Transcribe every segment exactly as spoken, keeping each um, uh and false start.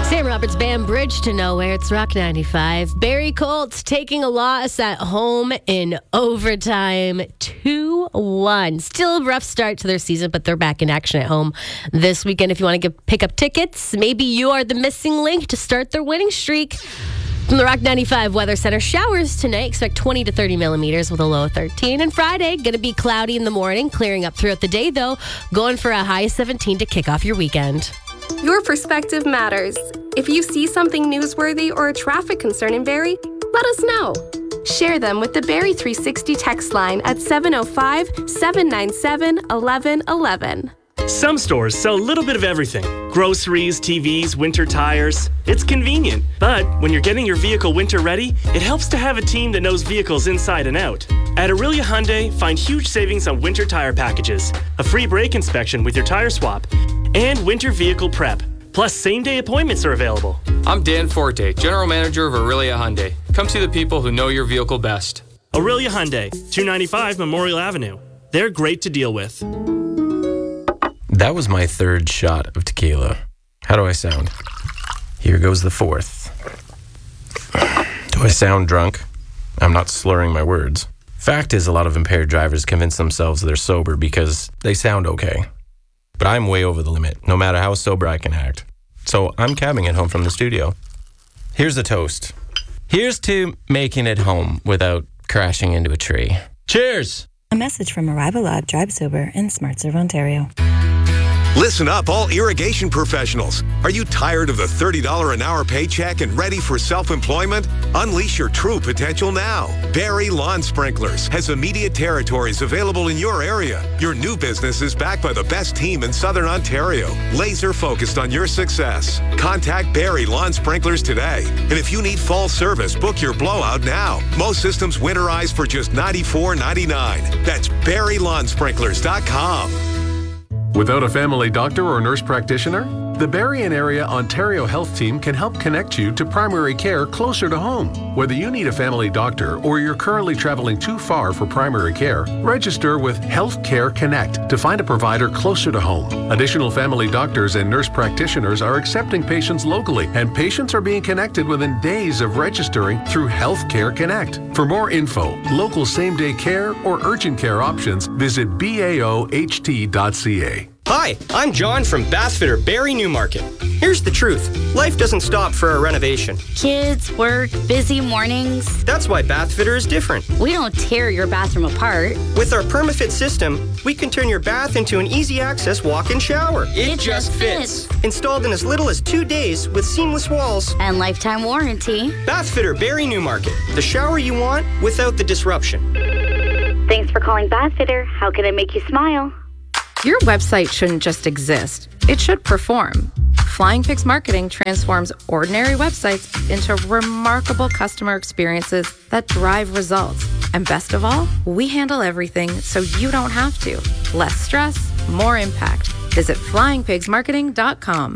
Sam Roberts Band, Bridge to Nowhere. It's Rock ninety-five. Barrie Colts taking a loss at home in overtime, two one. Still a rough start to their season, but they're back in action at home this weekend. If you want to get, pick up tickets, maybe you are the missing link to start their winning streak. From the Rock ninety-five Weather Center, showers tonight. Expect twenty to thirty millimeters with a low of thirteen. And Friday, going to be cloudy in the morning, clearing up throughout the day, though. Going for a high of seventeen to kick off your weekend. Your perspective matters. If you see something newsworthy or a traffic concern in Barrie, let us know. Share them with the Barrie three sixty text line at seven oh five, seven nine seven, one one one one. Some stores sell a little bit of everything. Groceries, T Vs, winter tires. It's convenient. But when you're getting your vehicle winter ready, it helps to have a team that knows vehicles inside and out. At Aurelia Hyundai, find huge savings on winter tire packages, a free brake inspection with your tire swap, and winter vehicle prep. Plus, same-day appointments are available. I'm Dan Forte, General Manager of Aurelia Hyundai. Come see the people who know your vehicle best. Aurelia Hyundai, two ninety-five Memorial Avenue. They're great to deal with. That was my third shot of tequila. How do I sound? Here goes the fourth. Do I sound drunk? I'm not slurring my words. Fact is, a lot of impaired drivers convince themselves they're sober because they sound okay. But I'm way over the limit, no matter how sober I can act. So I'm cabbing it home from the studio. Here's a toast. Here's to making it home without crashing into a tree. Cheers! A message from Arrival Lab Drive Sober in SmartServe, Ontario. Listen up, all irrigation professionals. Are you tired of the thirty dollars an hour paycheck and ready for self-employment? Unleash your true potential now. Barrie Lawn Sprinklers has immediate territories available in your area. Your new business is backed by the best team in Southern Ontario, laser focused on your success. Contact Barrie Lawn Sprinklers today. And if you need fall service, book your blowout now. Most systems winterize for just ninety-four ninety-nine. That's barrie lawn sprinklers dot com. Without a family doctor or nurse practitioner? The Barrie and Area Ontario Health Team can help connect you to primary care closer to home. Whether you need a family doctor or you're currently traveling too far for primary care, register with Healthcare Connect to find a provider closer to home. Additional family doctors and nurse practitioners are accepting patients locally, and patients are being connected within days of registering through Healthcare Connect. For more info, local same-day care or urgent care options, visit B A O H T dot C A. Hi, I'm John from Bathfitter Barrie Newmarket. Here's the truth. Life doesn't stop for a renovation. Kids, work, busy mornings. That's why Bathfitter is different. We don't tear your bathroom apart. With our PermaFit system, we can turn your bath into an easy-access walk-in shower. It, it just fits. fits. Installed in as little as two days with seamless walls. And lifetime warranty. Bathfitter Barrie Newmarket. The shower you want without the disruption. Thanks for calling Bathfitter. How can I make you smile? Your website shouldn't just exist. It should perform. Flying Pigs Marketing transforms ordinary websites into remarkable customer experiences that drive results. And best of all, we handle everything so you don't have to. Less stress, more impact. Visit flying pigs marketing dot com.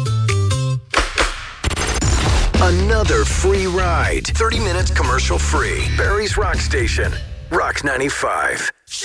Another free ride. thirty minutes commercial free. Barrie's Rock Station. Rock ninety-five.